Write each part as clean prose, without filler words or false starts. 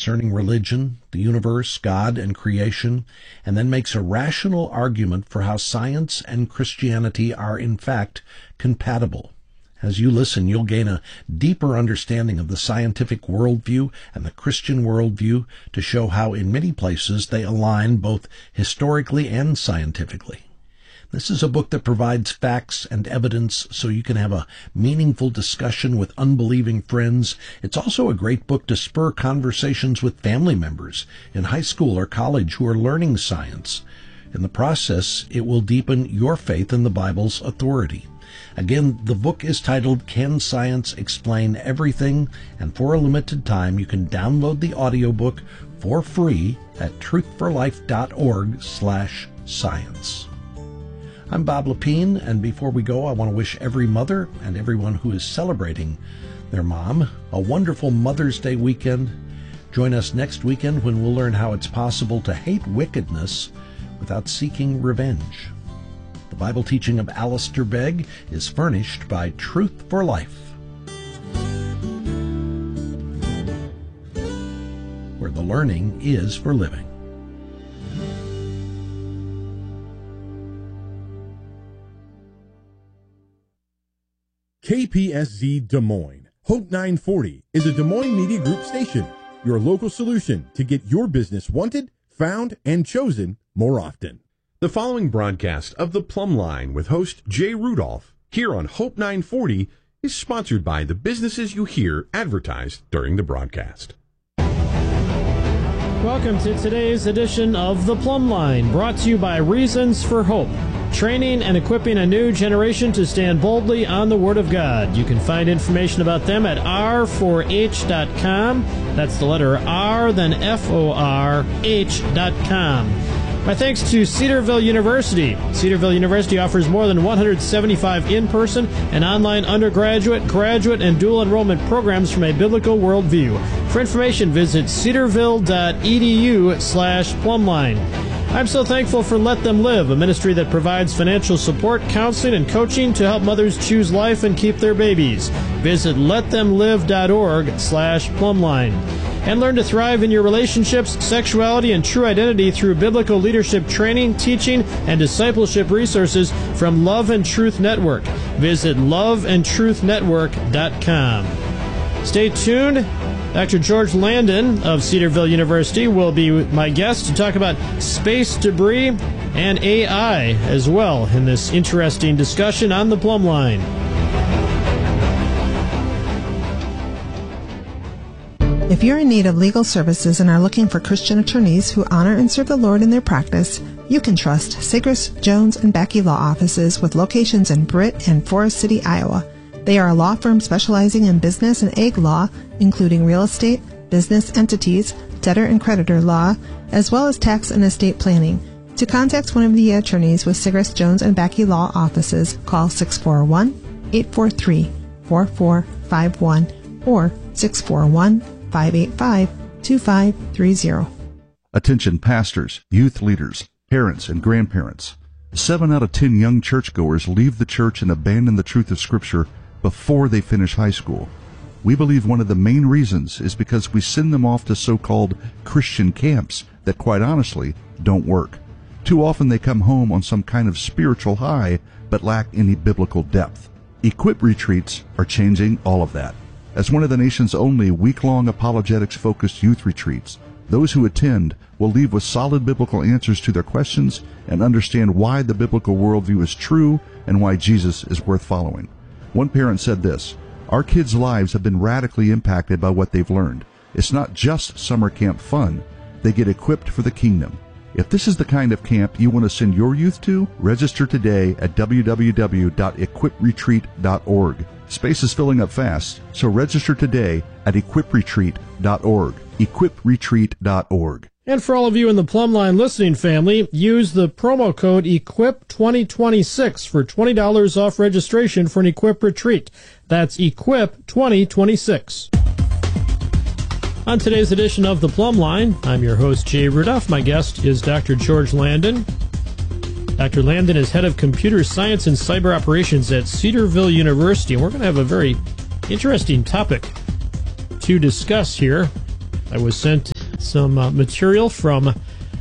concerning religion, the universe, God, and creation, and then makes a rational argument for how science and Christianity are in fact compatible. As you listen, you'll gain a deeper understanding of the scientific worldview and the Christian worldview to show how in many places they align both historically and scientifically. This is a book that provides facts and evidence so you can have a meaningful discussion with unbelieving friends. It's also a great book to spur conversations with family members in high school or college who are learning science. In the process, it will deepen your faith in the Bible's authority. Again, the book is titled Can Science Explain Everything? And for a limited time, you can download the audiobook for free at truthforlife.org/science. I'm Bob Lepine, and before we go, I want to wish every mother and everyone who is celebrating their mom a wonderful Mother's Day weekend. Join us next weekend when we'll learn how it's possible to hate wickedness without seeking revenge. The Bible teaching of Alistair Begg is furnished by Truth for Life, where the learning is for living. KPSZ Des Moines. Hope 940 is a Des Moines Media Group station, your local solution to get your business wanted, found, and chosen more often. The following broadcast of The Plumb Line with host Jay Rudolph here on Hope 940 is sponsored by the businesses you hear advertised during the broadcast. Welcome to today's edition of The Plumb Line, brought to you by Reasons for Hope, training and equipping a new generation to stand boldly on the Word of God. You can find information about them at r4h.com. That's the letter R, then F-O-R-H.com. My thanks to Cedarville University. Cedarville University offers more than 175 in-person and online undergraduate, graduate, and dual enrollment programs from a biblical worldview. For information, visit cedarville.edu/plumline. I'm so thankful for Let Them Live, a ministry that provides financial support, counseling, and coaching to help mothers choose life and keep their babies. Visit letthemlive.org/plumline. And learn to thrive in your relationships, sexuality, and true identity through biblical leadership training, teaching, and discipleship resources from Love and Truth Network. Visit loveandtruthnetwork.com. Stay tuned. Dr. George Landon of Cedarville University will be my guest to talk about space debris and AI as well in this interesting discussion on the Plumb Line. If you're in need of legal services and are looking for Christian attorneys who honor and serve the Lord in their practice, you can trust Sigris, Jones, and Becky Law Offices with locations in Britt and Forest City, Iowa. They are a law firm specializing in business and ag law, including real estate, business entities, debtor and creditor law, as well as tax and estate planning. To contact one of the attorneys with Sigris, Jones, and Becky Law Offices, call 641-843-4451 or 641-585-2530. Attention pastors, youth leaders, parents, and grandparents. 7 out of 10 young churchgoers leave the church and abandon the truth of Scripture before they finish high school. We believe one of the main reasons is because we send them off to so-called Christian camps that, quite honestly, don't work. Too often they come home on some kind of spiritual high but lack any biblical depth. Equip retreats are changing all of that. As one of the nation's only week-long apologetics-focused youth retreats, those who attend will leave with solid biblical answers to their questions and understand why the biblical worldview is true and why Jesus is worth following. One parent said this, "Our kids' lives have been radically impacted by what they've learned. It's not just summer camp fun. They get equipped for the kingdom." If this is the kind of camp you want to send your youth to, register today at www.equipretreat.org. Space is filling up fast, so register today at equipretreat.org. equipretreat.org. And for all of you in the Plumb Line listening family, use the promo code EQUIP2026 for $20 off registration for an Equip retreat. That's EQUIP2026. On today's edition of the Plumb Line, I'm your host, Jay Rudolph. My guest is Dr. George Landon. Dr. Landon is head of computer science and cyber operations at Cedarville University, and we're going to have a very interesting topic to discuss here. I was sent some material from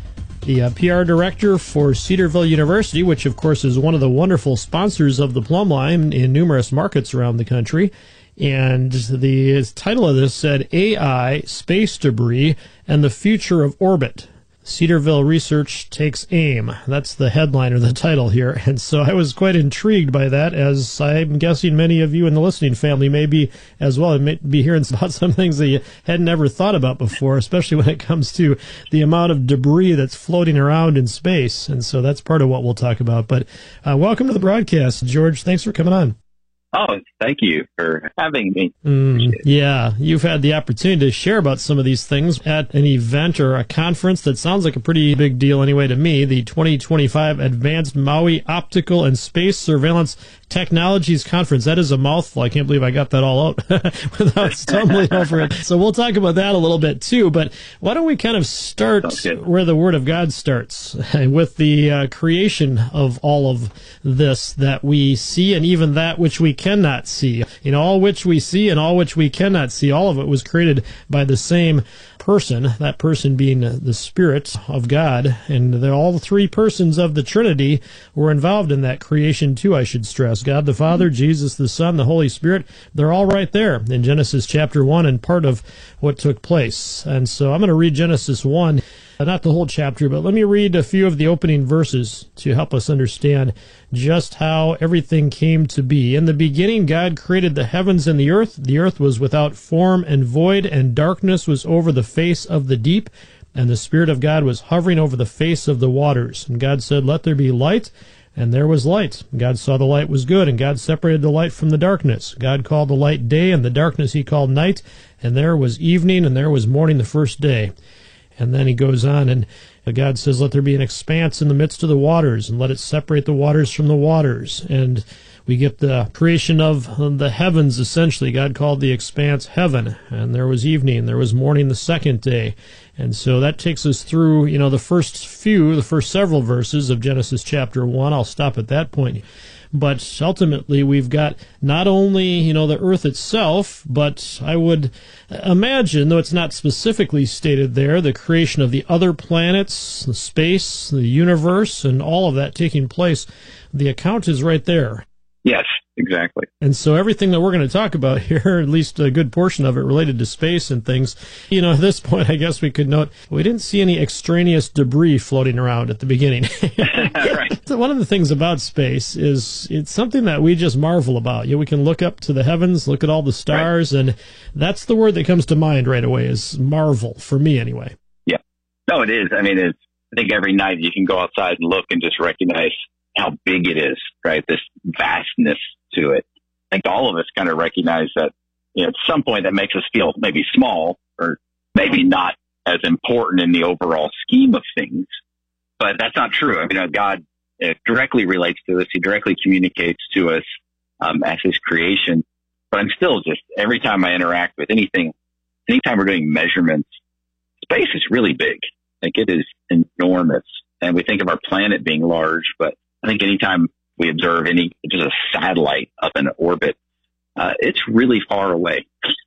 the PR director for Cedarville University, which, of course, is one of the wonderful sponsors of the Plumb Line in numerous markets around the country. And the title of this said, AI, Space Debris, and the Future of Orbit. Cedarville Research Takes Aim. That's the headline or the title here. And so I was quite intrigued by that, as I'm guessing many of you in the listening family may be as well. And may be hearing about some things that you hadn't ever thought about before, especially when it comes to the amount of debris that's floating around in space. And so that's part of what we'll talk about. But welcome to the broadcast, George. Thanks for coming on. Oh, thank you for having me. Yeah, you've had the opportunity to share about some of these things at an event or a conference that sounds like a pretty big deal anyway to me, the 2025 Advanced Maui Optical and Space Surveillance Technologies Conference. That is a mouthful. I can't believe I got that all out without stumbling over it. So we'll talk about that a little bit too, but why don't we kind of start where the Word of God starts, with the creation of all of this that we see and even that which we cannot see. You know, all which we see and all which we cannot see, all of it was created by the same person, that person being the Spirit of God, and all three persons of the Trinity were involved in that creation too, I should stress. God the Father, Jesus the Son, the Holy Spirit, they're all right there in Genesis chapter 1 and part of what took place. And so I'm going to read Genesis 1, not the whole chapter, but let me read a few of the opening verses to help us understand just how everything came to be. In the beginning, God created the heavens and the earth. The earth was without form and void, and darkness was over the face of the deep, and the Spirit of God was hovering over the face of the waters. And God said, "Let there be light," and there was light. God saw the light was good, and God separated the light from the darkness. God called the light day, and the darkness he called night, and there was evening, and there was morning the first day. And then he goes on, and God says, "Let there be an expanse in the midst of the waters, and let it separate the waters from the waters." And we get the creation of the heavens, essentially. God called the expanse heaven, and there was evening, there was morning the second day. And so that takes us through, the first several verses of Genesis chapter 1. I'll stop at that point. But ultimately, we've got not only, the earth itself, but I would imagine, though it's not specifically stated there, the creation of the other planets, the space, the universe, and all of that taking place. The account is right there. Yes, exactly. And so everything that we're going to talk about here, at least a good portion of it related to space and things, at this point, I guess we could note, we didn't see any extraneous debris floating around at the beginning. Right. So one of the things about space is it's something that we just marvel about. We can look up to the heavens, look at all the stars, right. And that's the word that comes to mind right away is marvel, for me anyway. Yeah. No, it is. I mean, I think every night you can go outside and look and just recognize how big it is, right? This vastness to it. I think all of us kind of recognize that, at some point that makes us feel maybe small or maybe not as important in the overall scheme of things. But that's not true. I mean, God directly relates to us. He directly communicates to us as his creation. But I'm still just, every time I interact with anything, anytime we're doing measurements, space is really big. Like, it is enormous. And we think of our planet being large, but I think anytime we observe just a satellite up in orbit, it's really far away.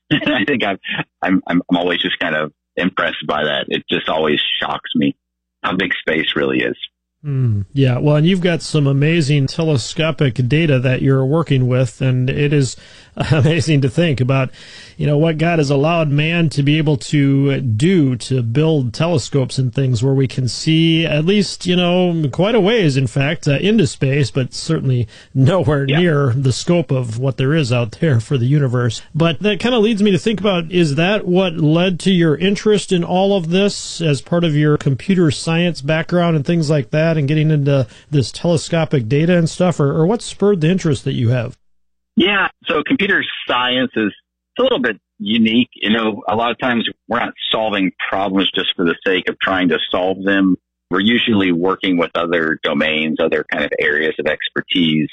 I think I'm always just kind of impressed by that. It just always shocks me how big space really is. Yeah, well, and you've got some amazing telescopic data that you're working with, and it is amazing to think about, what God has allowed man to be able to do, to build telescopes and things where we can see at least, quite a ways, in fact, into space, but certainly nowhere near the scope of what there is out there for the universe. But that kind of leads me to think about, is that what led to your interest in all of this as part of your computer science background and things like that, and getting into this telescopic data and stuff, or what spurred the interest that you have? Yeah, so computer science is a little bit unique. A lot of times we're not solving problems just for the sake of trying to solve them. We're usually working with other domains, other kind of areas of expertise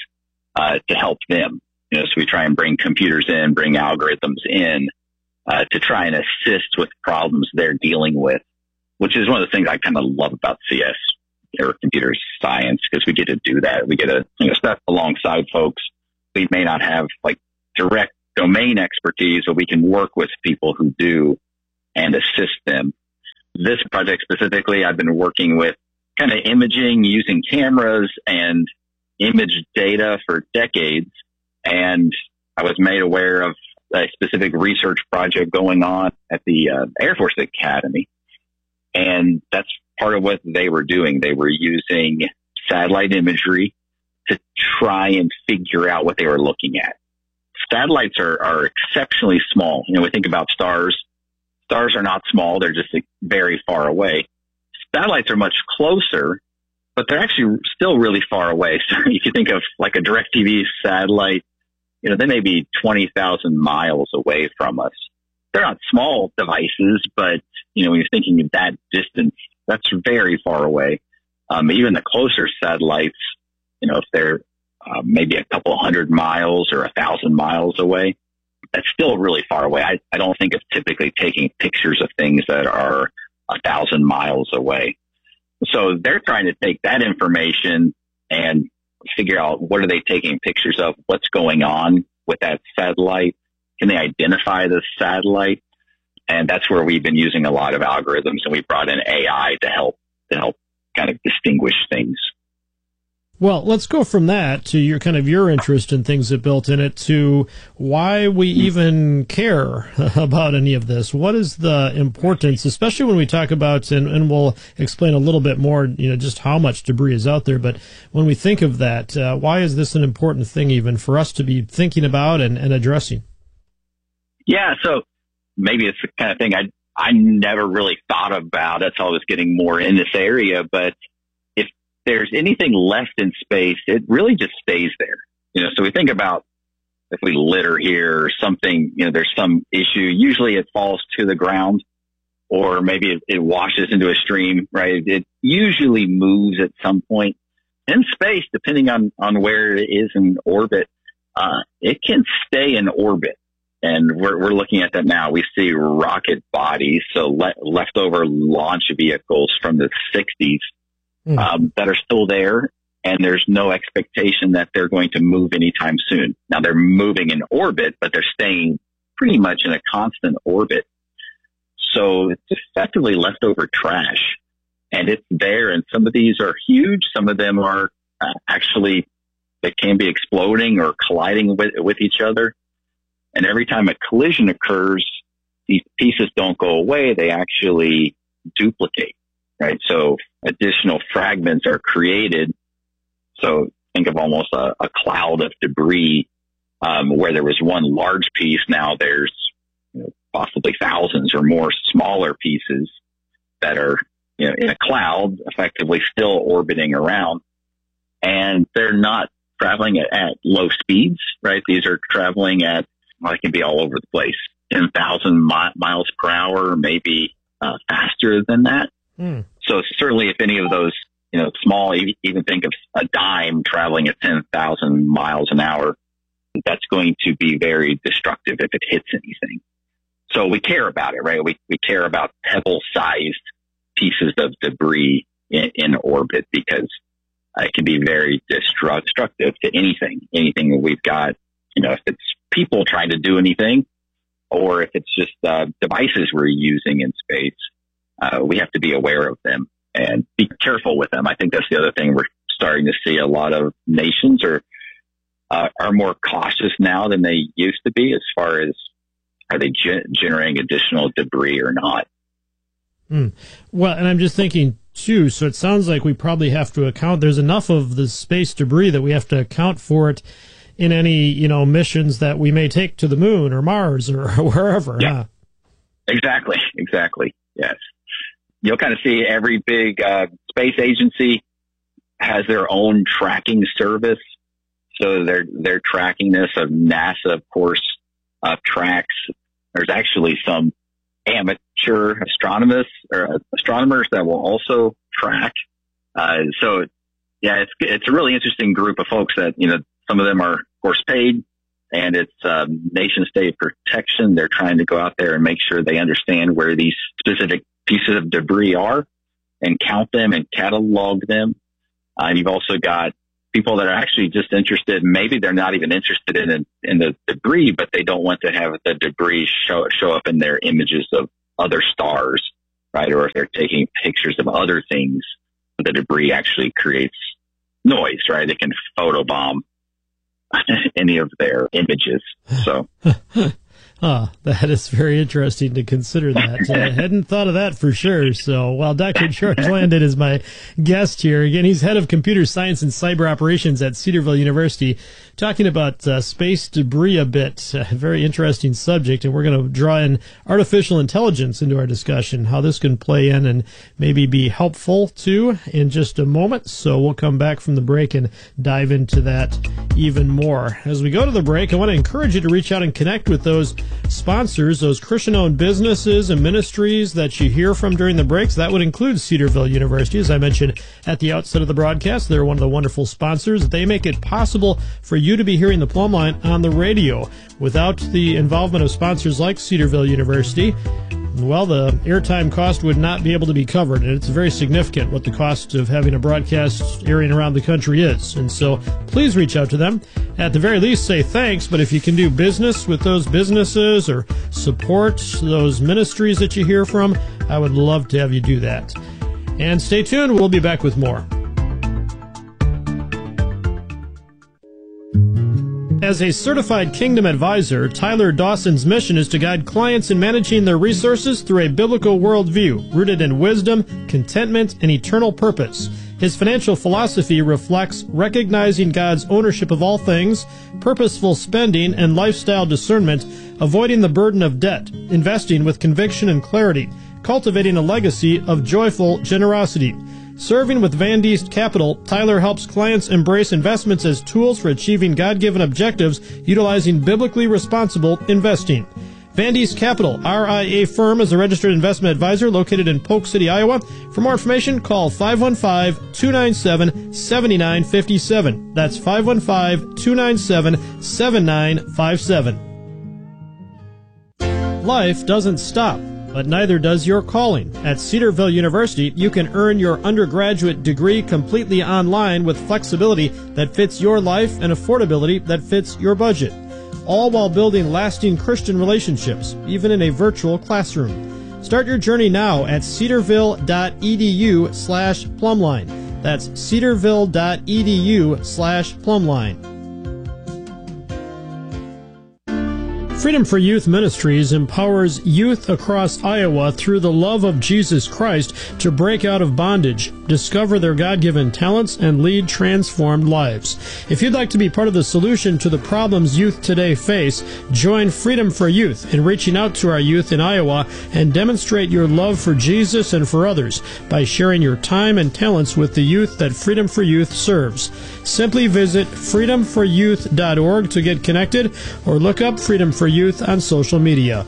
to help them. So we try and bring computers in, bring algorithms in to try and assist with problems they're dealing with, which is one of the things I kind of love about CS or computer science, because we get to do that. We get to step alongside folks. We may not have direct domain expertise, but we can work with people who do and assist them. this project specifically, I've been working with kind of imaging using cameras and image data for decades. And I was made aware of a specific research project going on at the Air Force Academy. And that's part of what they were doing. They were using satellite imagery to try and figure out what they were looking at. Satellites are exceptionally small. You know, we think about stars. Stars are not small. They're just very far away. Satellites are much closer, but they're actually still really far away. So if you think of like a DirecTV satellite, you know, they may be 20,000 miles away from us. They're not small devices, but, you know, when you're thinking of that distance, that's very far away. Even the closer satellites, you know, if they're maybe a couple hundred miles or 1,000 miles away, that's still really far away. I don't think of typically taking pictures of things that are 1,000 miles away. So they're trying to take that information and figure out what are they taking pictures of, what's going on with that satellite. Can they identify the satellite? And that's where we've been using a lot of algorithms, and we brought in AI to help kind of distinguish things. Well, let's go from that to your interest in things that built in it to why we even care about any of this. What is the importance, especially when we talk about, and we'll explain a little bit more, you know, just how much debris is out there. But when we think of that, why is this an important thing even for us to be thinking about and addressing? Yeah, so maybe it's the kind of thing I never really thought about until I was getting more in this area, but there's anything left in space, it really just stays there. You know, so we think about if we litter here or something, you know, there's some issue. Usually it falls to the ground or maybe it washes into a stream, right? It usually moves at some point in space, depending on where it is in orbit. It can stay in orbit. And we're looking at that now. We see rocket bodies, so leftover launch vehicles from the 60s. That are still there, and there's no expectation that they're going to move anytime soon. Now they're moving in orbit, but they're staying pretty much in a constant orbit. So it's effectively leftover trash, and it's there. And some of these are huge. Some of them are actually, they can be exploding or colliding with each other. And every time a collision occurs, these pieces don't go away. They actually duplicate. Right. So additional fragments are created. So think of almost a cloud of debris, where there was one large piece. Now there's, you know, possibly thousands or more smaller pieces that are, you know, in a cloud, effectively still orbiting around. And they're not traveling at low speeds, right? These are traveling at, well, it can be all over the place, 10,000 miles per hour, maybe faster than that. So certainly if any of those, you know, small, even think of a dime traveling at 10,000 miles an hour, that's going to be very destructive if it hits anything. So we care about it, right? We care about pebble-sized pieces of debris in orbit because it can be very destructive to anything that we've got, you know, if it's people trying to do anything or if it's just devices we're using in space. We have to be aware of them and be careful with them. I think that's the other thing. We're starting to see a lot of nations are more cautious now than they used to be as far as are they generating additional debris or not. Well, and I'm just thinking too, so it sounds like we probably have to account, there's enough of the space debris that we have to account for it in any, you know, missions that we may take to the moon or Mars or wherever. Yeah, exactly. Yes. You'll kind of see every big space agency has their own tracking service. So they're tracking this. Of NASA, of course, tracks. There's actually some amateur astronomers that will also track. So yeah, it's a really interesting group of folks that, you know, some of them are of course paid, and it's nation state protection. They're trying to go out there and make sure they understand where these specific pieces of debris are and count them and catalog them. And you've also got people that are actually just interested. Maybe they're not even interested in the debris, but they don't want to have the debris show up in their images of other stars. right? Or if they're taking pictures of other things, the debris actually creates noise, right? It can photobomb any of their images. So. That is very interesting to consider that. I hadn't thought of that for sure. So while Dr. George Landon is my guest here, again, he's head of computer science and cyber operations at Cedarville University, talking about space debris a bit. A very interesting subject, and we're going to draw in artificial intelligence into our discussion, how this can play in and maybe be helpful too in just a moment. So we'll come back from the break and dive into that even more. As we go to the break, I want to encourage you to reach out and connect with those sponsors, those Christian-owned businesses and ministries that you hear from during the breaks. That would include Cedarville University. As I mentioned at the outset of the broadcast, they're one of the wonderful sponsors. They make it possible for you to be hearing the Plumb Line on the radio. Without the involvement of sponsors like Cedarville University, well, the airtime cost would not be able to be covered, and it's very significant what the cost of having a broadcast airing around the country is. And so please reach out to them. At the very least, say thanks, but if you can do business with those businesses or support those ministries that you hear from, I would love to have you do that. And stay tuned. We'll be back with more. As a certified Kingdom advisor, Tyler Dawson's mission is to guide clients in managing their resources through a biblical worldview rooted in wisdom, contentment, and eternal purpose. His financial philosophy reflects recognizing God's ownership of all things, purposeful spending, and lifestyle discernment, avoiding the burden of debt, investing with conviction and clarity, cultivating a legacy of joyful generosity. Serving with Van Diest Capital, Tyler helps clients embrace investments as tools for achieving God-given objectives utilizing biblically responsible investing. Van Diest Capital, RIA firm, is a registered investment advisor located in Polk City, Iowa. For more information, call 515-297-7957. That's 515-297-7957. Life doesn't stop, but neither does your calling. At Cedarville University, you can earn your undergraduate degree completely online with flexibility that fits your life and affordability that fits your budget, all while building lasting Christian relationships, even in a virtual classroom. Start your journey now at cedarville.edu/plumbline. That's cedarville.edu/plumbline. Freedom for Youth Ministries empowers youth across Iowa through the love of Jesus Christ to break out of bondage, discover their God-given talents, and lead transformed lives. If you'd like to be part of the solution to the problems youth today face, join Freedom for Youth in reaching out to our youth in Iowa and demonstrate your love for Jesus and for others by sharing your time and talents with the youth that Freedom for Youth serves. Simply visit freedomforyouth.org to get connected or look up Freedom for Youth on social media.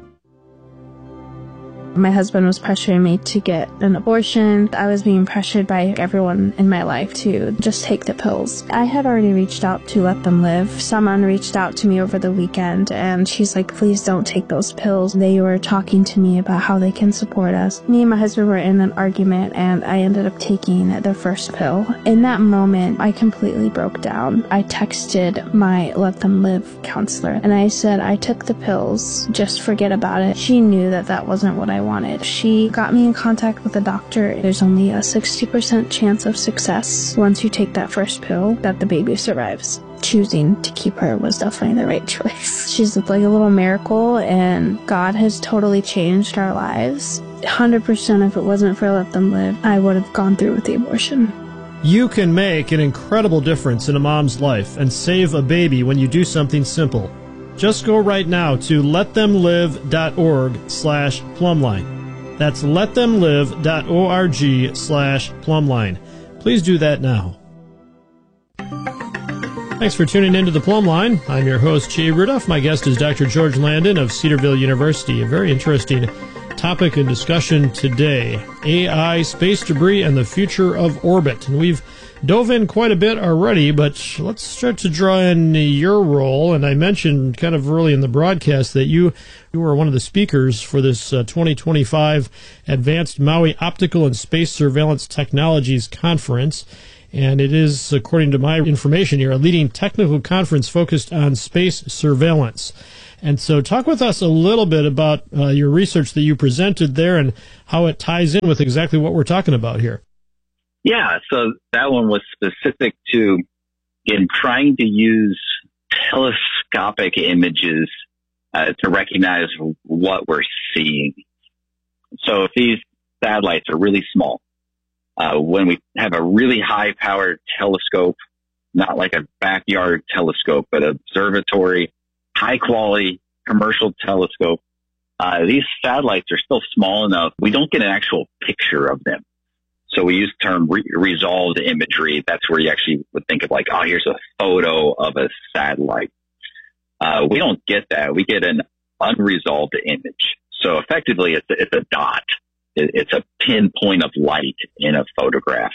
My husband was pressuring me to get an abortion. I was being pressured by everyone in my life to just take the pills. I had already reached out to Let Them Live. Someone reached out to me over the weekend, and she's like, please don't take those pills. They were talking to me about how they can support us. Me and my husband were in an argument, and I ended up taking the first pill. In that moment, I completely broke down. I texted my Let Them Live counselor, and I said, I took the pills. Just forget about it. She knew that that wasn't what I wanted. She got me in contact with a doctor. There's only a 60% chance of success once you take that first pill that the baby survives. Choosing to keep her was definitely the right choice. She's like a little miracle, and God has totally changed our lives. 100% if it wasn't for Let Them Live, I would have gone through with the abortion. You can make an incredible difference in a mom's life and save a baby when you do something simple. Just go right now to letthemlive.org/plumbline. That's letthemlive.org/plumbline. Please do that now. Thanks for tuning in to the Plumb Line. I'm your host, Jay Rudolph. My guest is Dr. George Landon of Cedarville University. A very interesting topic and discussion today. AI, space debris, and the future of orbit. And we've dove in quite a bit already, but let's start to draw in your role. And I mentioned kind of early in the broadcast that you were one of the speakers for this 2025 Advanced Maui Optical and Space Surveillance Technologies Conference. And it is, according to my information here, a leading technical conference focused on space surveillance. And so talk with us a little bit about your research that you presented there and how it ties in with exactly what we're talking about here. Yeah, so that one was specific to, again, trying to use telescopic images to recognize what we're seeing. So if these satellites are really small, when we have a really high-powered telescope, not like a backyard telescope, but observatory, high-quality commercial telescope, these satellites are still small enough. We don't get an actual picture of them. So we use the term resolved imagery. That's where you actually would think of like, oh, here's a photo of a satellite. We don't get that. We get an unresolved image. So effectively, it's a dot. It's a pinpoint of light in a photograph.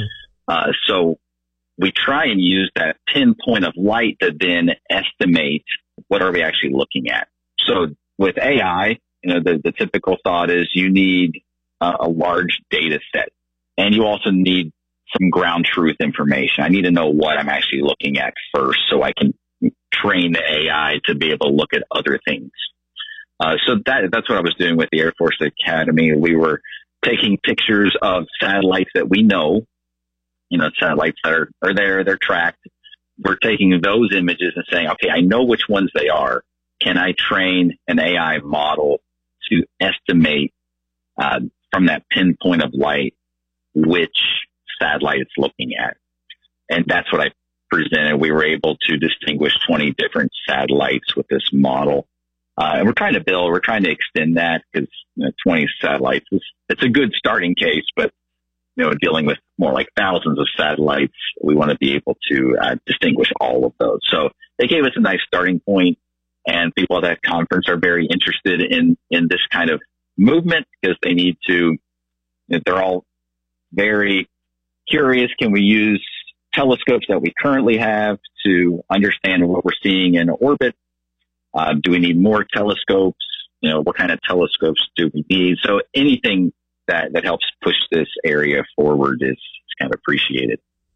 So we try and use that pinpoint of light to then estimate what are we actually looking at. So with AI, the typical thought is you need a large data set. And you also need some ground truth information. I need to know what I'm actually looking at first so I can train the AI to be able to look at other things. So that's what I was doing with the Air Force Academy. We were taking pictures of satellites that we know, satellites that are there, they're tracked. We're taking those images and saying, okay, I know which ones they are. Can I train an AI model to estimate from that pinpoint of light which satellite it's looking at? And that's what I presented. We were able to distinguish 20 different satellites with this model. And we're trying to extend that because 20 satellites it's a good starting case, but dealing with more like thousands of satellites, we want to be able to distinguish all of those. So they gave us a nice starting point, and people at that conference are very interested in this kind of movement because they need to, they're all very curious. Can we use telescopes that we currently have to understand what we're seeing in orbit? Do we need more telescopes? What kind of telescopes do we need? So anything that helps push this area forward is kind of appreciated.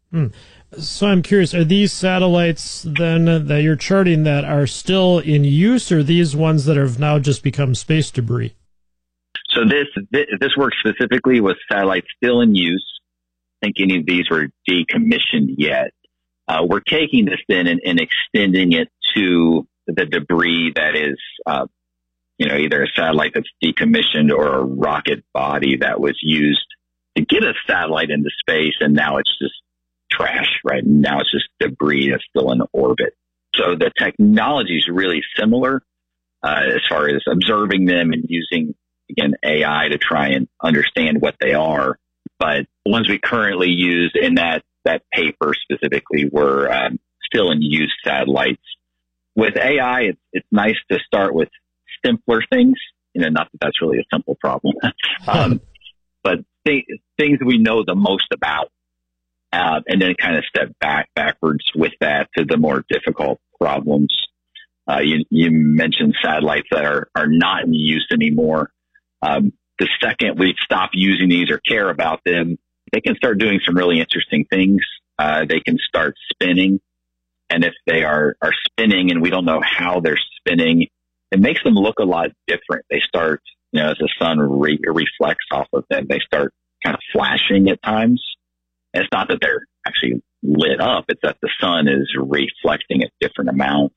So I'm curious, are these satellites then that you're charting that are still in use, or these ones that have now just become space debris? So this work specifically with satellites still in use. I think any of these were decommissioned yet. We're taking this then and extending it to the debris that is, either a satellite that's decommissioned or a rocket body that was used to get a satellite into space, and now it's just trash, right? Now it's just debris that's still in orbit. So the technology is really similar as far as observing them and using, again, AI to try and understand what they are. But the ones we currently use in that paper specifically were still in use satellites. With AI, it's nice to start with simpler things, not that that's really a simple problem, but things we know the most about, and then kind of step backwards with that to the more difficult problems. You mentioned satellites that are not in use anymore. The second we stop using these or care about them, they can start doing some really interesting things. They can start spinning. And if they are spinning and we don't know how they're spinning, it makes them look a lot different. They start, as the sun reflects off of them, they start kind of flashing at times. And it's not that they're actually lit up. It's that the sun is reflecting at different amounts.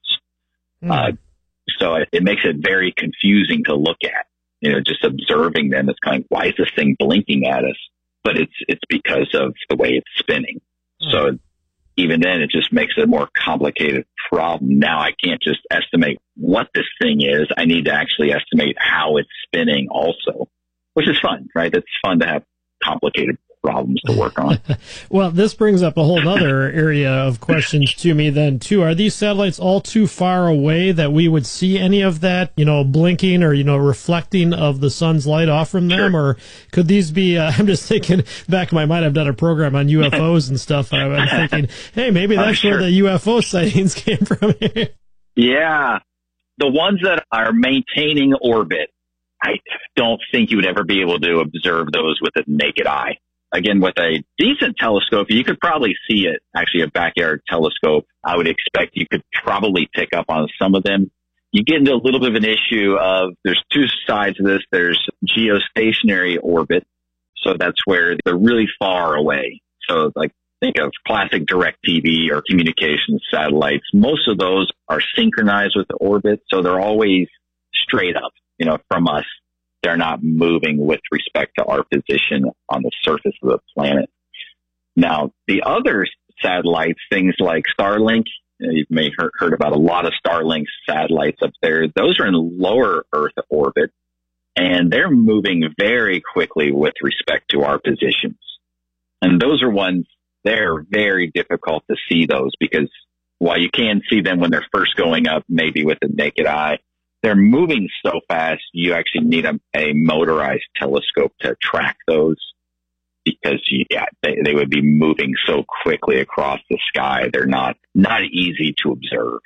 So it makes it very confusing to look at. Just observing them, it's kind of, why is this thing blinking at us? But it's because of the way it's spinning. So even then, it just makes it a more complicated problem. Now I can't just estimate what this thing is. I need to actually estimate how it's spinning also, which is fun, right? It's fun to have complicated problems to work on. Well, this brings up a whole other area of questions to me then, too. Are these satellites all too far away that we would see any of that, blinking or, reflecting of the sun's light off from them? Sure. Or could these be, I'm just thinking back in my mind, I've done a program on UFOs and stuff. And I'm thinking, hey, maybe that's where the UFO sightings came from. Yeah. The ones that are maintaining orbit, I don't think you would ever be able to observe those with a naked eye. Again, with a decent telescope, you could probably see it. Actually, a backyard telescope, I would expect you could probably pick up on some of them. you get into a little bit of an issue of there's two sides of this. There's geostationary orbit. So that's where they're really far away. So like think of classic DirecTV or communications satellites. Most of those are synchronized with the orbit. So they're always straight up, from us. They're not moving with respect to our position on the surface of the planet. Now, the other satellites, things like Starlink, you may have heard about a lot of Starlink satellites up there. Those are in lower Earth orbit, and they're moving very quickly with respect to our positions. And those are ones, they're very difficult to see those because while you can see them when they're first going up, maybe with the naked eye, they're moving so fast, you actually need a motorized telescope to track those because, they would be moving so quickly across the sky. They're not easy to observe.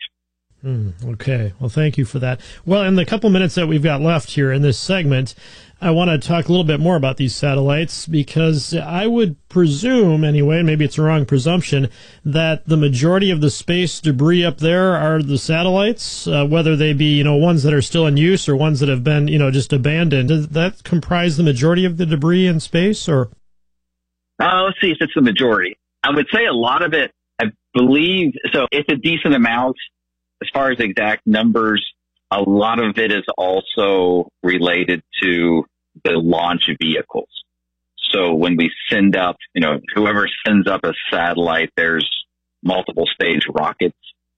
Okay. Well, thank you for that. Well, in the couple minutes that we've got left here in this segment, I want to talk a little bit more about these satellites because I would presume, anyway, and maybe it's a wrong presumption, that the majority of the space debris up there are the satellites, whether they be, ones that are still in use or ones that have been, just abandoned. Does that comprise the majority of the debris in space, or? Let's see if it's the majority. I would say a lot of it, I believe, so it's a decent amount. As far as exact numbers, a lot of it is also related to the launch vehicles. So when we send up, whoever sends up a satellite, there's multiple stage rockets.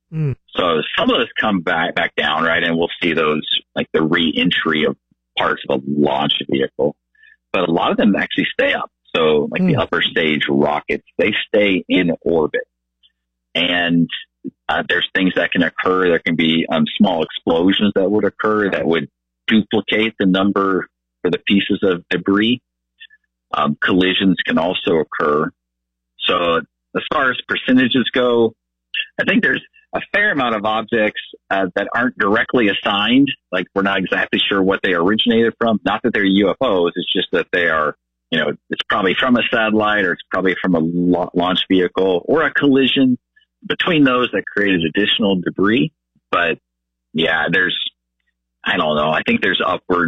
So some of those come back down, right? And we'll see those, like the re-entry of parts of a launch vehicle. But a lot of them actually stay up. So like the upper stage rockets, they stay in orbit. And there's things that can occur. There can be small explosions that would occur that would duplicate the number for the pieces of debris. Collisions can also occur. So as far as percentages go, I think there's a fair amount of objects that aren't directly assigned. Like we're not exactly sure what they originated from. Not that they're UFOs. It's just that they are, it's probably from a satellite or it's probably from a launch vehicle or a collision between those that created additional debris. But yeah, I don't know. I think there's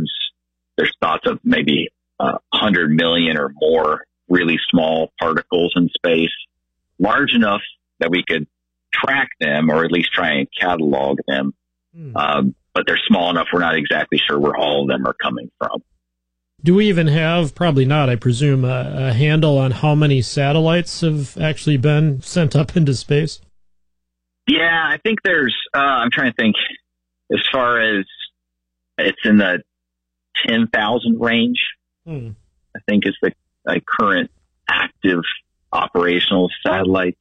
thoughts of maybe 100 million or more really small particles in space, large enough that we could track them or at least try and catalog them. But they're small enough we're not exactly sure where all of them are coming from. Do we even have, probably not, I presume, a handle on how many satellites have actually been sent up into space? Yeah, I think there's, I'm trying to think, as far as it's in the 10,000 range, I think is the current active operational satellites.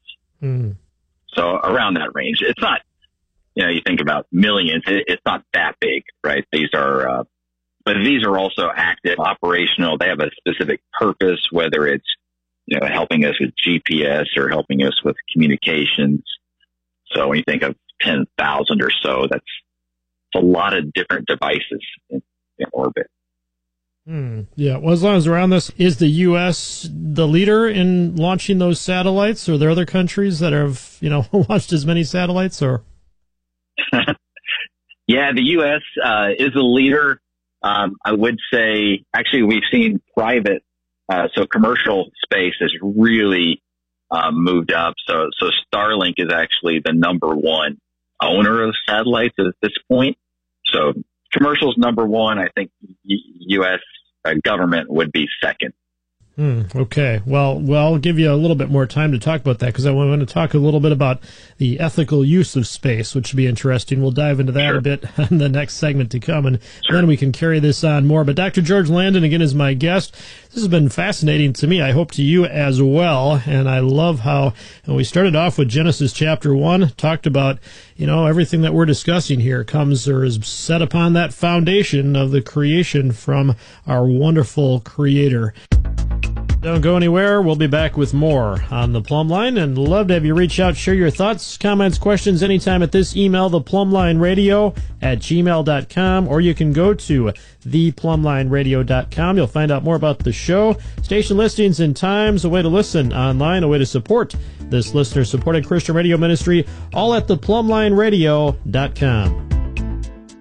So around that range. It's not, you think about millions, it's not that big, right? These are, but these are also active, operational. They have a specific purpose, whether it's, helping us with GPS or helping us with communications. So when you think of 10,000 or so, that's a lot of different devices in orbit. Yeah, well, as long as we're on this, is the U.S. the leader in launching those satellites? Or are there other countries that have, launched as many satellites? Or Yeah, the U.S. Is a leader. I would say, actually, we've seen private, so commercial space has really moved up. So Starlink is actually the number one owner of satellites at this point. So commercial's number one. I think U.S. Government would be second. Okay. Well, I'll give you a little bit more time to talk about that because I want to talk a little bit about the ethical use of space, which should be interesting. We'll dive into that a bit in the next segment to come, and then we can carry this on more. But Dr. George Landon, again, is my guest. This has been fascinating to me. I hope to you as well. And I love how we started off with Genesis chapter 1, talked about, everything that we're discussing here comes or is set upon that foundation of the creation from our wonderful Creator. Don't go anywhere. We'll be back with more on The Plumb Line, and love to have you reach out, share your thoughts, comments, questions anytime at this email, theplumblineradio@gmail.com, or you can go to theplumblineradio.com. You'll find out more about the show, station listings and times, a way to listen online, a way to support this listener-supported Christian radio ministry, all at theplumblineradio.com.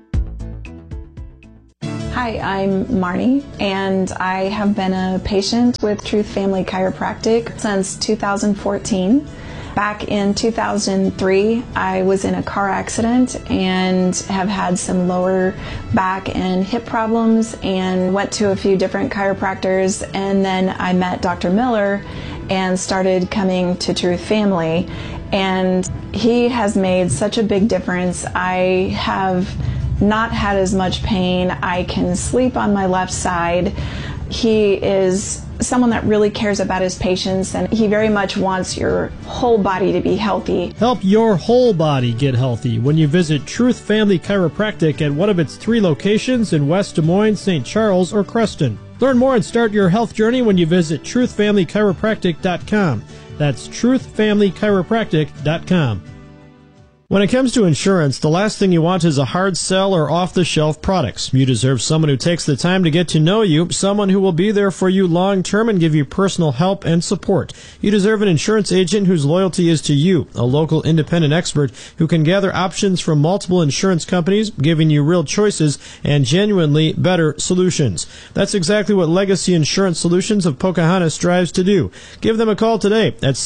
Hi, I'm Marnie, and I have been a patient with Truth Family Chiropractic since 2014. Back in 2003, I was in a car accident and have had some lower back and hip problems and went to a few different chiropractors, and then I met Dr. Miller and started coming to Truth Family, and he has made such a big difference. I have not had as much pain. I can sleep on my left side. He is someone that really cares about his patients, and he very much wants your whole body to be healthy. Help your whole body get healthy when you visit Truth Family Chiropractic at one of its 3 locations in West Des Moines, St. Charles, or Creston. Learn more and start your health journey when you visit truthfamilychiropractic.com. That's truthfamilychiropractic.com. When it comes to insurance, the last thing you want is a hard sell or off-the-shelf products. You deserve someone who takes the time to get to know you, someone who will be there for you long-term and give you personal help and support. You deserve an insurance agent whose loyalty is to you, a local independent expert who can gather options from multiple insurance companies, giving you real choices and genuinely better solutions. That's exactly what Legacy Insurance Solutions of Pocahontas strives to do. Give them a call today at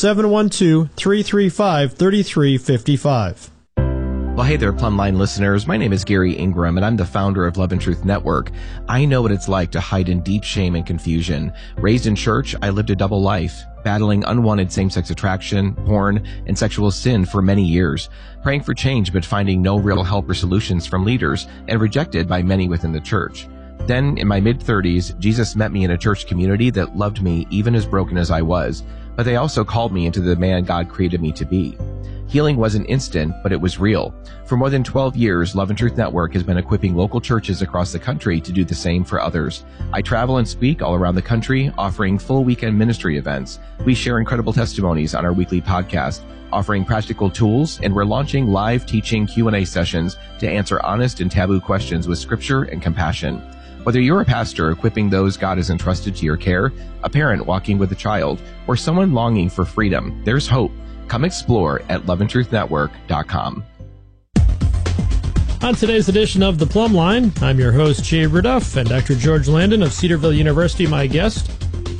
712-335-3355. Well, hey there, Plumline listeners. My name is Gary Ingram, and I'm the founder of Love and Truth Network. I know what it's like to hide in deep shame and confusion. Raised in church, I lived a double life, battling unwanted same-sex attraction, porn, and sexual sin for many years, praying for change but finding no real help or solutions from leaders, and rejected by many within the church. Then, in my mid-30s, Jesus met me in a church community that loved me even as broken as I was, but they also called me into the man God created me to be. Healing wasn't instant, but it was real. For more than 12 years, Love and Truth Network has been equipping local churches across the country to do the same for others. I travel and speak all around the country, offering full weekend ministry events. We share incredible testimonies on our weekly podcast, offering practical tools, and we're launching live teaching Q&A sessions to answer honest and taboo questions with scripture and compassion. Whether you're a pastor equipping those God has entrusted to your care, a parent walking with a child, or someone longing for freedom, there's hope. Come explore at loveandtruthnetwork.com. On today's edition of The Plumb Line, I'm your host, Jay Ruduff, and Dr. George Landon of Cedarville University, my guest.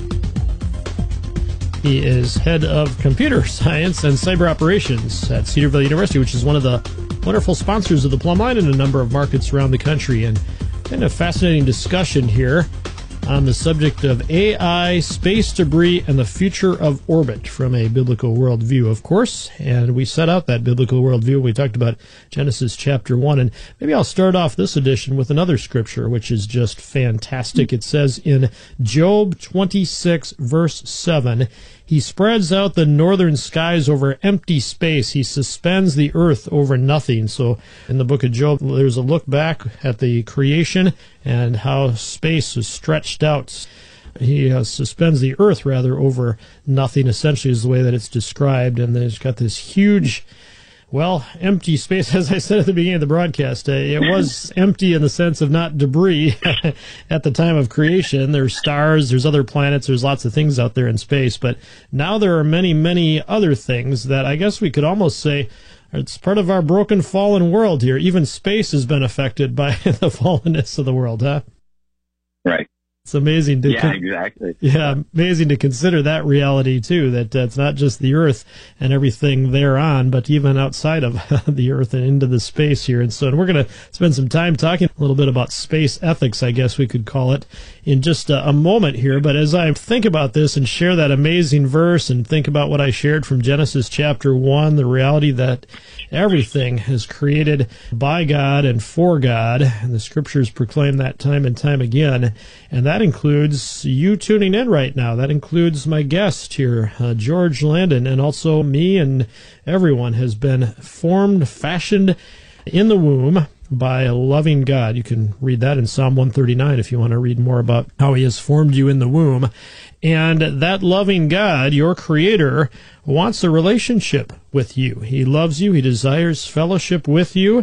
He is head of computer science and cyber operations at Cedarville University, which is one of the wonderful sponsors of The Plumb Line in a number of markets around the country. And kind of fascinating discussion here on the subject of AI, space debris, and the future of orbit from a biblical worldview, of course. And we set out that biblical worldview. We talked about Genesis chapter 1. And maybe I'll start off this edition with another scripture, which is just fantastic. It says in Job 26, verse 7, He spreads out the northern skies over empty space. He suspends the earth over nothing. So in the book of Job, there's a look back at the creation and how space is stretched out. He suspends the earth, rather, over nothing, essentially, is the way that it's described. And there's got this huge, well, empty space. As I said at the beginning of the broadcast, it was empty in the sense of not debris at the time of creation. There's stars, there's other planets, there's lots of things out there in space. But now there are many, many other things that I guess we could almost say it's part of our broken, fallen world here. Even space has been affected by the fallenness of the world, huh? Right. It's amazing to exactly. Yeah, amazing to consider that reality too, that it's not just the earth and everything thereon, but even outside of the earth and into the space here. And so we're going to spend some time talking a little bit about space ethics, I guess we could call it, in just a moment here. But as I think about this and share that amazing verse and think about what I shared from Genesis chapter 1, the reality that everything is created by God and for God, and the scriptures proclaim that time and time again, and that includes you tuning in right now. That includes my guest here, George Landon, and also me, and everyone has been formed, fashioned in the womb by a loving God. You can read that in Psalm 139 if you want to read more about how he has formed you in the womb. And that loving God, your creator, wants a relationship with you. He loves you. He desires fellowship with you.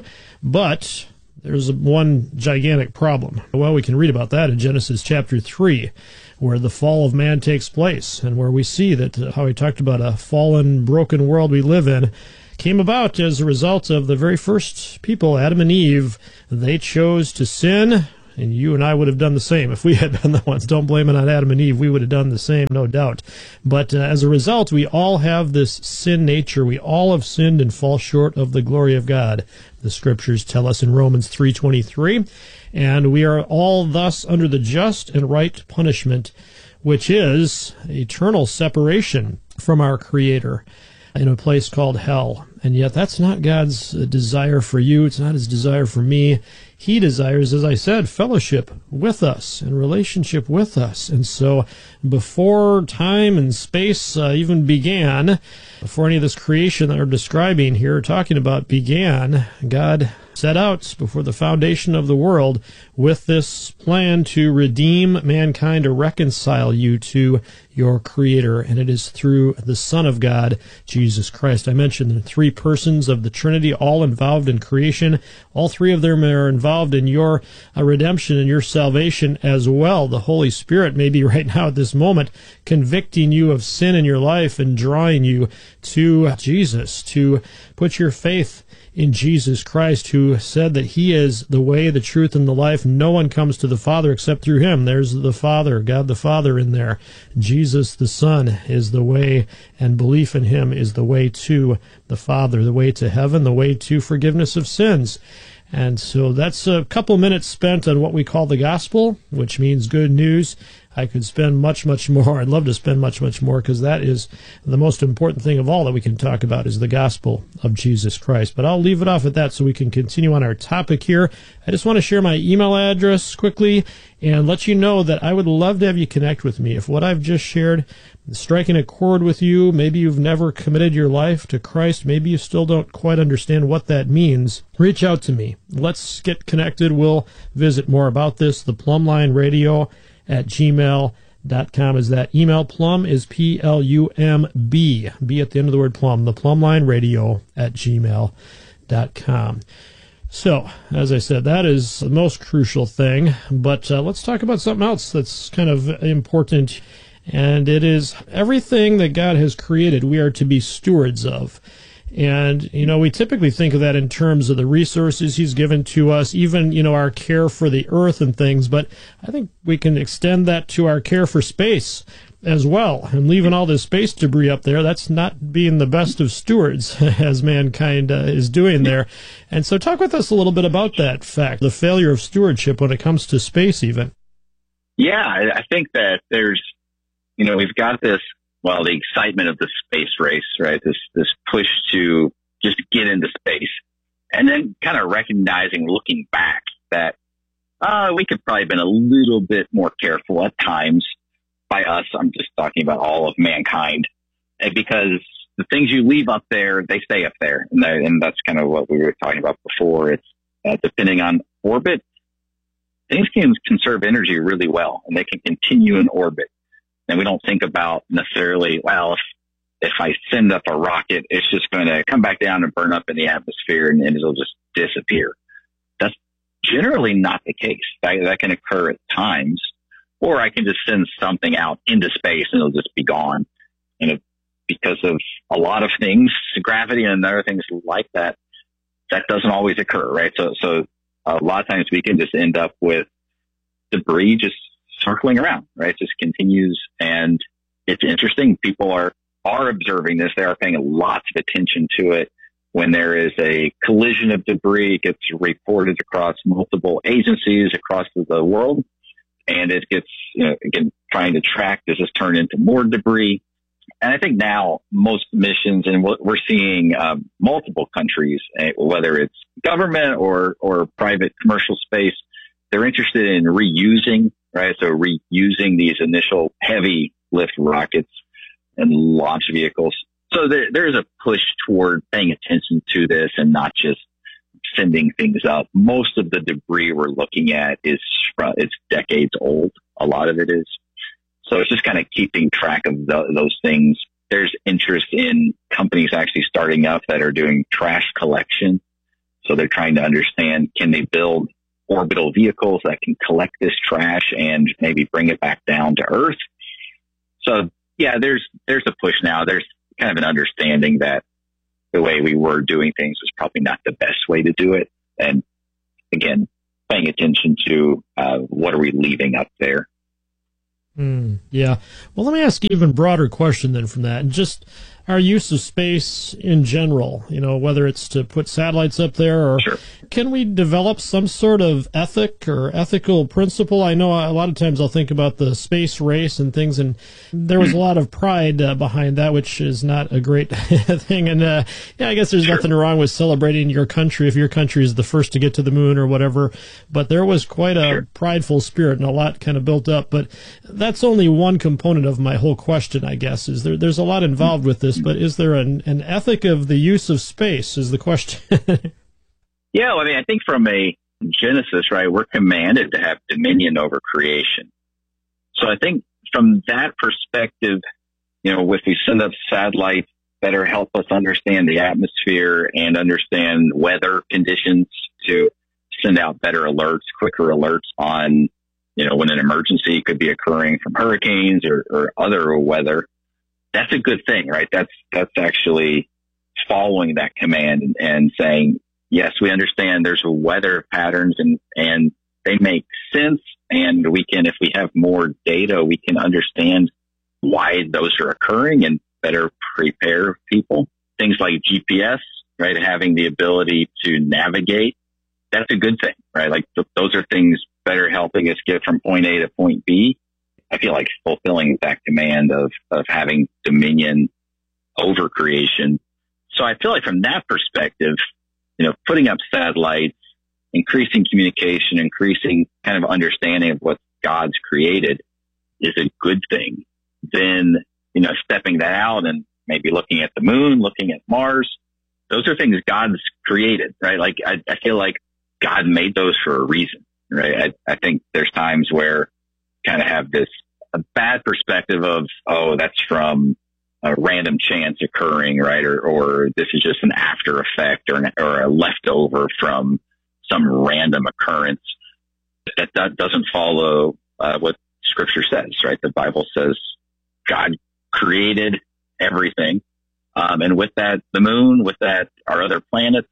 But there's one gigantic problem. Well, we can read about that in Genesis chapter 3, where the fall of man takes place, and where we see that how he talked about a fallen, broken world we live in came about as a result of the very first people, Adam and Eve. They chose to sin And you and I would have done the same if we had been the ones. Don't blame it on Adam and Eve. We would have done the same, no doubt. But as a result, we all have this sin nature. We all have sinned and fall short of the glory of God. The Scriptures tell us in Romans 3:23. And we are all thus under the just and right punishment, which is eternal separation from our Creator in a place called hell. And yet that's not God's desire for you. It's not his desire for me. He desires, as I said, fellowship with us and relationship with us. And so before time and space even began, before any of this creation that we're describing here, talking about began, God set out before the foundation of the world with this plan to redeem mankind, to reconcile you to your Creator, and it is through the Son of God, Jesus Christ. I mentioned the three persons of the Trinity, all involved in creation. All three of them are involved in your redemption and your salvation as well. The Holy Spirit may be right now at this moment convicting you of sin in your life and drawing you to Jesus, to put your faith in Jesus Christ, who said that he is the way, the truth, and the life. No one comes to the Father except through him. There's the Father, God the Father in there. Jesus the Son is the way, and belief in him is the way to the Father, the way to heaven, the way to forgiveness of sins. And so that's a couple minutes spent on what we call the gospel, which means good news. I could spend much, much more. I'd love to spend much, much more, because that is the most important thing of all that we can talk about is the gospel of Jesus Christ. But I'll leave it off at that so we can continue on our topic here. I just want to share my email address quickly and let you know that I would love to have you connect with me. If what I've just shared is striking a chord with you, maybe you've never committed your life to Christ, maybe you still don't quite understand what that means, reach out to me. Let's get connected. We'll visit more about this. The Plumline Radio at gmail.com is that email. Plum is P-L-U-M-B. B at the end of the word plum. The Plumline Radio at gmail.com. So, as I said, that is the most crucial thing. But let's talk about something else that's kind of important. And it is everything that God has created we are to be stewards of. And, we typically think of that in terms of the resources he's given to us, even, our care for the earth and things. But I think we can extend that to our care for space as well. And leaving all this space debris up there, that's not being the best of stewards, as mankind is doing there. And so talk with us a little bit about that fact, the failure of stewardship when it comes to space even. Yeah, I think that there's, we've got this, the excitement of the space race, right? This push to just get into space, and then kind of recognizing, looking back, that we could probably have been a little bit more careful at times. By us, I'm just talking about all of mankind, because the things you leave up there, they stay up there, and that's kind of what we were talking about before. It's depending on orbit, things can conserve energy really well, and they can continue in orbit. And we don't think about necessarily, if I send up a rocket, it's just going to come back down and burn up in the atmosphere and it'll just disappear. That's generally not the case. That can occur at times. Or I can just send something out into space and it'll just be gone. And because of a lot of things, gravity and other things like that, that doesn't always occur, right? So a lot of times we can just end up with debris just circling around, right? It just continues, and it's interesting. People are observing this. They are paying lots of attention to it. When there is a collision of debris, it gets reported across multiple agencies across the world, and it gets, again, trying to track, does this turn into more debris? And I think now most missions, and we're seeing multiple countries, whether it's government or private commercial space, they're interested in reusing, right? So reusing these initial heavy lift rockets and launch vehicles. So there's a push toward paying attention to this and not just sending things up. Most of the debris we're looking at it's decades old. A lot of it is. So it's just kind of keeping track of those things. There's interest in companies actually starting up that are doing trash collection. So they're trying to understand, can they build orbital vehicles that can collect this trash and maybe bring it back down to Earth? So yeah, there's a push now. There's kind of an understanding that the way we were doing things was probably not the best way to do it. And again, paying attention to what are we leaving up there. Yeah. Well, let me ask you an even broader question then from that, and just our use of space in general, whether it's to put satellites up there or Sure. Can we develop some sort of ethic or ethical principle? I know a lot of times I'll think about the space race and things, and there was a lot of pride behind that, which is not a great thing. And I guess there's nothing wrong with celebrating your country if your country is the first to get to the moon or whatever. But there was quite a prideful spirit and a lot kind of built up. But that's only one component of my whole question, I guess. Is there's a lot involved with this, but is there an ethic of the use of space is the question. Yeah, I mean, I think from a Genesis, right, we're commanded to have dominion over creation. So I think from that perspective, if we send up satellites, better help us understand the atmosphere and understand weather conditions to send out better alerts, quicker alerts on, when an emergency could be occurring from hurricanes or other weather. That's a good thing, right? That's actually following that command and saying, yes, we understand there's weather patterns and they make sense. And we can, if we have more data, we can understand why those are occurring and better prepare people. Things like GPS, right? Having the ability to navigate. That's a good thing, right? Like those are things better helping us get from point A to point B. I feel like fulfilling that command of having dominion over creation. So I feel like from that perspective, putting up satellites, increasing communication, increasing kind of understanding of what God's created is a good thing. Then, stepping that out and maybe looking at the moon, looking at Mars, those are things God's created, right? Like I feel like God made those for a reason, right? I think there's times where kind of have a bad perspective of, that's from a random chance occurring, right? Or this is just an after effect or a leftover from some random occurrence. That doesn't follow what Scripture says, right? The Bible says God created everything. And with that, the moon, with that, our other planets.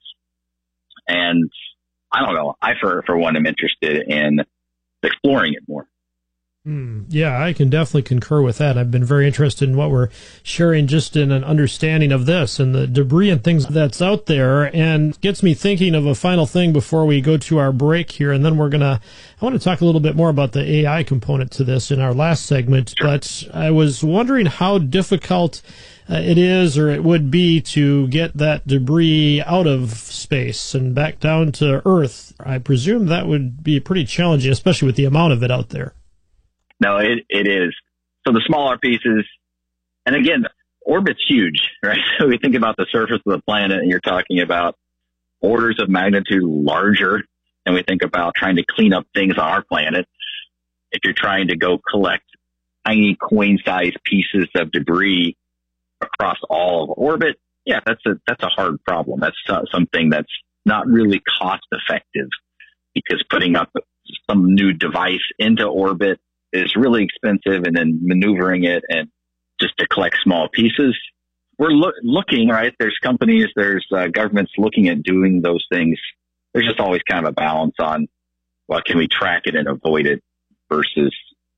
And I don't know. I, for one, am interested in exploring it more. Yeah, I can definitely concur with that. I've been very interested in what we're sharing just in an understanding of this and the debris and things that's out there, and gets me thinking of a final thing before we go to our break here. And then I want to talk a little bit more about the AI component to this in our last segment. Sure. But I was wondering how difficult it is or it would be to get that debris out of space and back down to Earth. I presume that would be pretty challenging, especially with the amount of it out there. No, it is. So the smaller pieces, and again, orbit's huge, right? So we think about the surface of the planet and you're talking about orders of magnitude larger, and we think about trying to clean up things on our planet. If you're trying to go collect tiny coin-sized pieces of debris across all of orbit, yeah, that's a hard problem. That's something that's not really cost effective, because putting up some new device into orbit is really expensive, and then maneuvering it and just to collect small pieces. We're looking, right? There's companies, there's governments looking at doing those things. There's just always kind of a balance on, well, can we track it and avoid it versus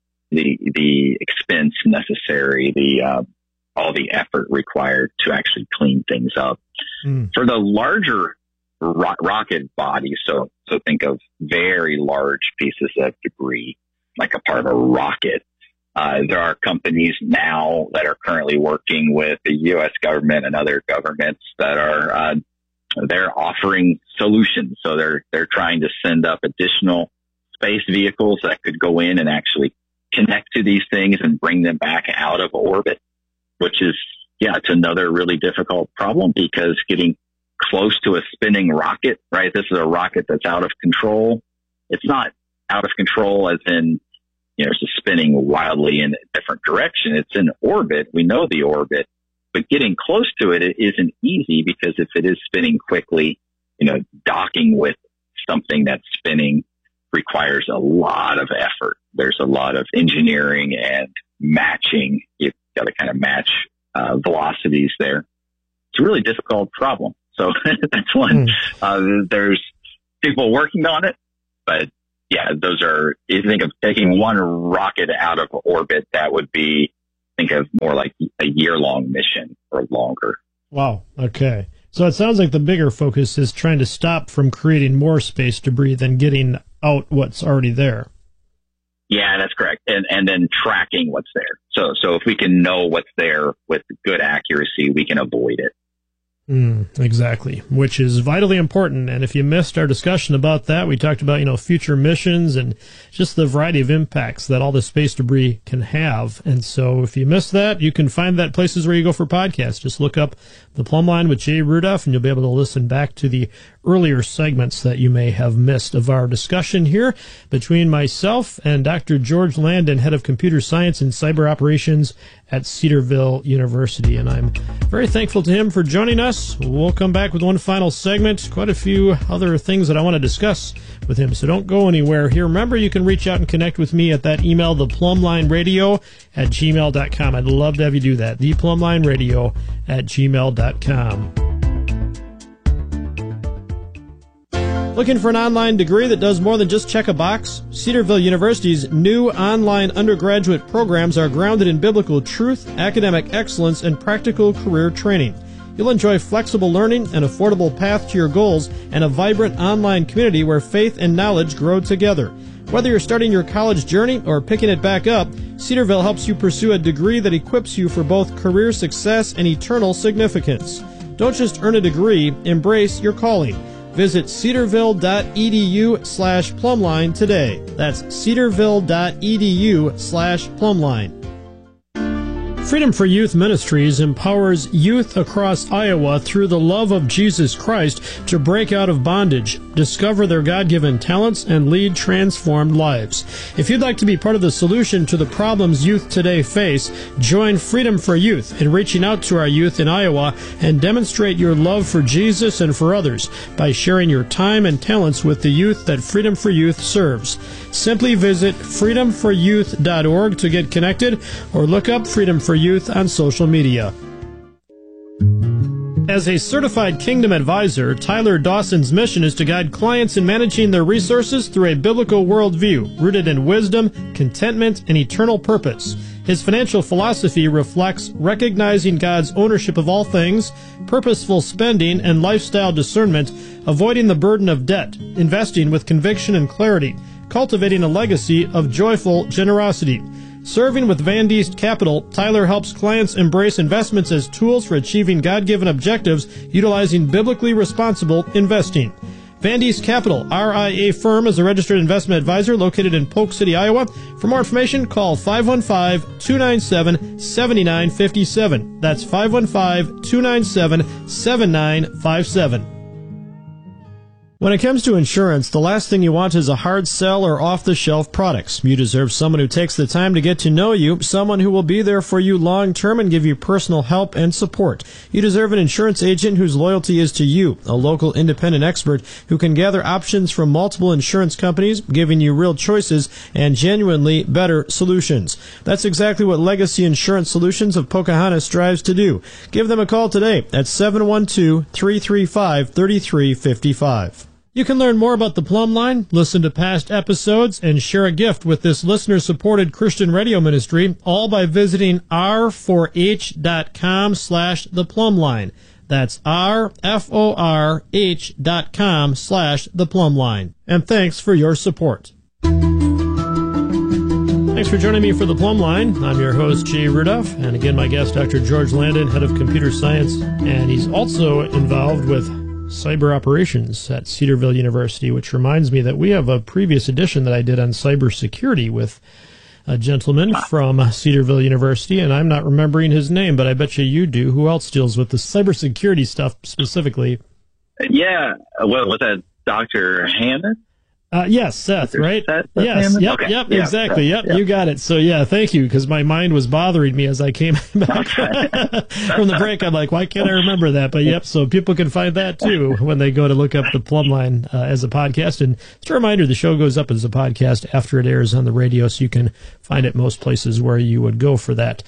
the expense necessary, all the effort required to actually clean things up. For the larger rocket body, so think of very large pieces of debris, like a part of a rocket. There are companies now that are currently working with the U.S. government and other governments that are they're offering solutions. So they're trying to send up additional space vehicles that could go in and actually connect to these things and bring them back out of orbit, which is, it's another really difficult problem, because getting close to a spinning rocket, right? This is a rocket that's out of control. It's not out of control as in, it's just spinning wildly in a different direction. It's in orbit. We know the orbit, but getting close to it isn't easy, because if it is spinning quickly, docking with something that's spinning requires a lot of effort. There's a lot of engineering and matching. You've got to kind of match velocities there. It's a really difficult problem. So that's one. There's people working on it, But yeah, those are, if you think of taking one rocket out of orbit, that would be, think of more like a year-long mission or longer. Wow. Okay. So it sounds like the bigger focus is trying to stop from creating more space debris than getting out what's already there. Yeah, that's correct. And then tracking what's there. So if we can know what's there with good accuracy, we can avoid it. Exactly, which is vitally important. And if you missed our discussion about that, we talked about, future missions and just the variety of impacts that all the space debris can have. And so if you missed that, you can find that places where you go for podcasts. Just look up The Plumb Line with Jay Rudolph, and you'll be able to listen back to the earlier segments that you may have missed of our discussion here between myself and Dr. George Landon, head of computer science and cyber operations at Cedarville University. And I'm very thankful to him for joining us. We'll come back with one final segment, quite a few other things that I want to discuss with him, so don't go anywhere here. Remember, you can reach out and connect with me at that email, theplumblineradio@gmail.com. I'd love to have you do that, theplumblineradio@gmail.com. Looking for an online degree that does more than just check a box? Cedarville University's new online undergraduate programs are grounded in biblical truth, academic excellence, and practical career training. You'll enjoy flexible learning, an affordable path to your goals, and a vibrant online community where faith and knowledge grow together. Whether you're starting your college journey or picking it back up, Cedarville helps you pursue a degree that equips you for both career success and eternal significance. Don't just earn a degree, embrace your calling. Visit cedarville.edu/plumbline today. That's cedarville.edu/plumbline. Freedom for Youth Ministries empowers youth across Iowa through the love of Jesus Christ to break out of bondage, discover their God-given talents, and lead transformed lives. If you'd like to be part of the solution to the problems youth today face, join Freedom for Youth in reaching out to our youth in Iowa and demonstrate your love for Jesus and for others by sharing your time and talents with the youth that Freedom for Youth serves. Simply visit freedomforyouth.org to get connected, or look up Freedom for Youth on social media. As a certified Kingdom advisor, Tyler Dawson's mission is to guide clients in managing their resources through a biblical worldview rooted in wisdom, contentment, and eternal purpose. His financial philosophy reflects recognizing God's ownership of all things, purposeful spending, and lifestyle discernment, avoiding the burden of debt, investing with conviction and clarity, cultivating a legacy of joyful generosity. Serving with Van Diest Capital, Tyler helps clients embrace investments as tools for achieving God-given objectives utilizing biblically responsible investing. Van Diest Capital, RIA firm, is a registered investment advisor located in Polk City, Iowa. For more information, call 515-297-7957. That's 515-297-7957. When it comes to insurance, the last thing you want is a hard sell or off-the-shelf products. You deserve someone who takes the time to get to know you, someone who will be there for you long-term and give you personal help and support. You deserve an insurance agent whose loyalty is to you, a local independent expert who can gather options from multiple insurance companies, giving you real choices and genuinely better solutions. That's exactly what Legacy Insurance Solutions of Pocahontas strives to do. Give them a call today at 712-335-3355. You can learn more about the Plumb Line, listen to past episodes, and share a gift with this listener-supported Christian radio ministry, all by visiting r4h.com/theplumbline. That's rforh.com/theplumbline. And thanks for your support. Thanks for joining me for the Plumb Line. I'm your host, Jay Rudolph, and again, my guest, Dr. George Landon, head of computer science, and he's also involved with cyber operations at Cedarville University, which reminds me that we have a previous edition that I did on cybersecurity with a gentleman from Cedarville University, and I'm not remembering his name, but I bet you do. Who else deals with the cybersecurity stuff specifically? Yeah, well, was that Dr. Hammond? Yes, Seth, right? Seth yes, Hammond? yep, Okay. yep, Yeah, exactly, Seth, yep, you got it. So, yeah, thank you, because my mind was bothering me as I came back from the break. I'm like, why can't I remember that? But, yep, so people can find that, too, when they go to look up the Plumb Line as a podcast. And just a reminder, the show goes up as a podcast after it airs on the radio, so you can find it most places where you would go for that.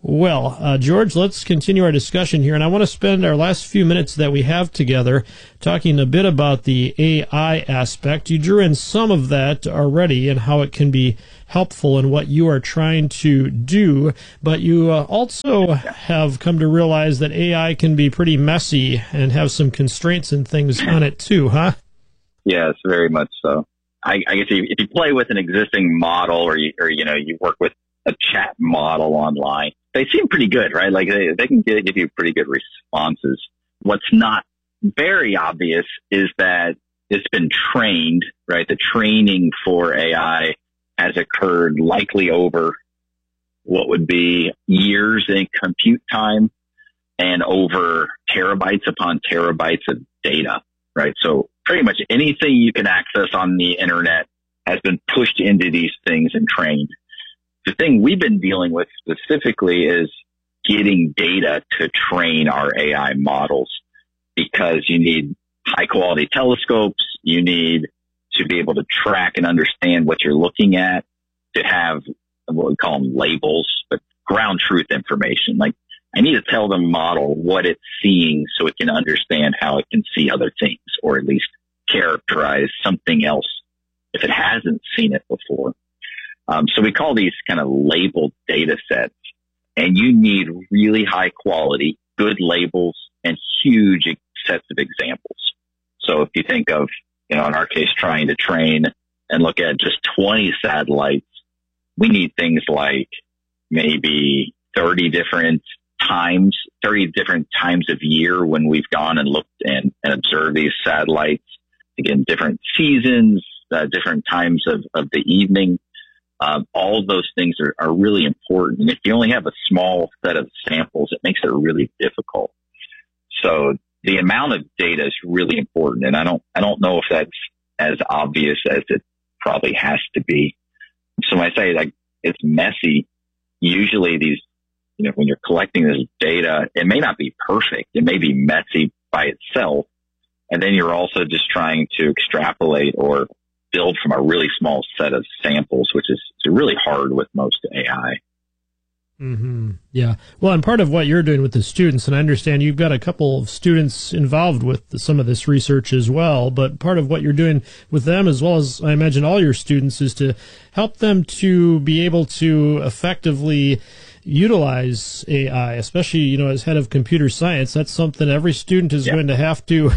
Well, George, let's continue our discussion here, and I want to spend our last few minutes that we have together talking a bit about the AI aspect. You drew in some of that already and how it can be helpful in what you are trying to do, but you also have come to realize that AI can be pretty messy and have some constraints and things on it too, huh? Yes, very much so. I guess if you play with an existing model or you work with a chat model online, they seem pretty good, right? Like they can give you pretty good responses. What's not very obvious is that it's been trained, right? The training for AI has occurred likely over what would be years in compute time and over terabytes upon terabytes of data, right? So pretty much anything you can access on the internet has been pushed into these things and trained. The thing we've been dealing with specifically is getting data to train our AI models, because you need high quality telescopes. You need to be able to track and understand what you're looking at, to have what we call them labels, but ground truth information. Like, I need to tell the model what it's seeing so it can understand how it can see other things, or at least characterize something else if it hasn't seen it before. So we call these kind of labeled data sets, and you need really high quality, good labels and huge sets of examples. So if you think of, in our case, trying to train and look at just 20 satellites, we need things like maybe 30 different times of year when we've gone and looked and observed these satellites. Again, different seasons, different times of the evening. All of those things are really important. And if you only have a small set of samples, it makes it really difficult. So the amount of data is really important. And I don't know if that's as obvious as it probably has to be. So when I say like it's messy, usually these, when you're collecting this data, it may not be perfect. It may be messy by itself. And then you're also just trying to extrapolate or build from a really small set of samples, which is really hard with most AI. Mm-hmm. Yeah. Well, and part of what you're doing with the students, and I understand you've got a couple of students involved with some of this research as well, but part of what you're doing with them, as well as I imagine all your students, is to help them to be able to effectively utilize AI, especially, as head of computer science. That's something every student is going to have to,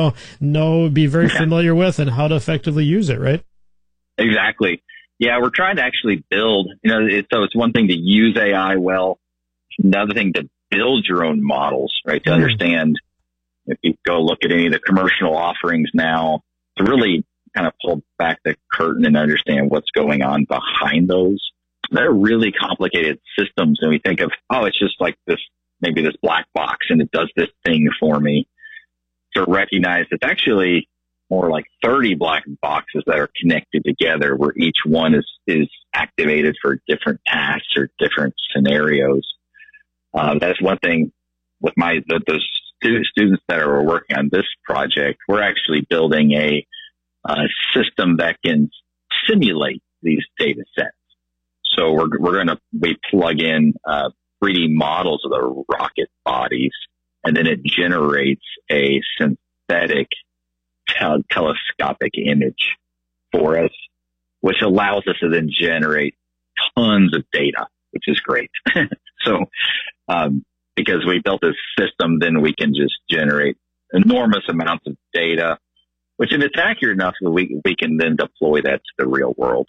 be very familiar with and how to effectively use it, right? Exactly. Yeah, we're trying to actually build, so it's one thing to use AI well, another thing to build your own models, right? To understand, if you go look at any of the commercial offerings now, to really kind of pull back the curtain and understand what's going on behind those. They're really complicated systems, and we think of, it's just like this, maybe this black box, and it does this thing for me. To recognize it's actually more like 30 black boxes that are connected together, where each one is activated for different tasks or different scenarios. That's one thing with those students that are working on this project. We're actually building a system that can simulate these data sets. So we plug in 3D models of the rocket bodies, and then it generates a synthetic telescopic image for us, which allows us to then generate tons of data, which is great. So, because we built this system, then we can just generate enormous amounts of data, which if it's accurate enough, we can then deploy that to the real world.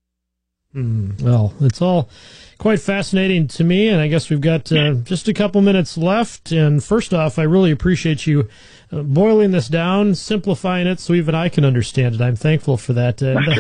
Well, it's all quite fascinating to me, and I guess we've got just a couple minutes left. And first off, I really appreciate you boiling this down, simplifying it so even I can understand it. I'm thankful for that.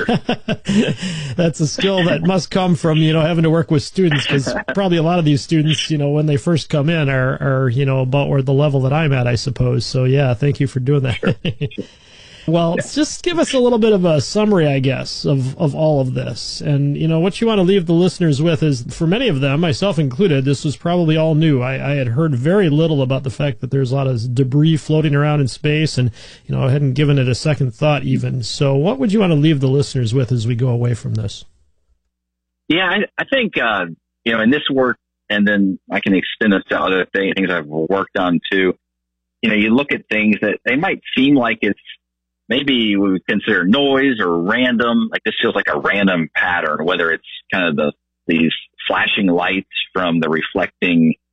That's a skill that must come from, having to work with students, because probably a lot of these students, when they first come in are about where the level that I'm at, I suppose. So, yeah, thank you for doing that. Sure. Well, just give us a little bit of a summary, I guess, of all of this. And, what you want to leave the listeners with is, for many of them, myself included, this was probably all new. I had heard very little about the fact that there's a lot of debris floating around in space, and, I hadn't given it a second thought even. So what would you want to leave the listeners with as we go away from this? Yeah, I think, in this work, And then I can extend this to other things I've worked on too. You know, you look at things that they might seem like it's maybe we would consider noise or random. Like this feels like a random pattern, whether it's kind of these flashing lights from the reflecting